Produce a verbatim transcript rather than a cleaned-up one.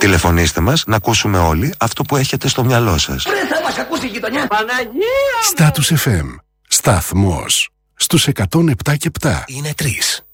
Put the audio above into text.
Τηλεφωνήστε μας να ακούσουμε όλοι αυτό που έχετε στο μυαλό σας. Ρε, θα μας ακούσει η γειτονιά. Παναγία! Status εφ εμ. Σταθμός στους εκατόν επτά και επτά. Είναι τρεις.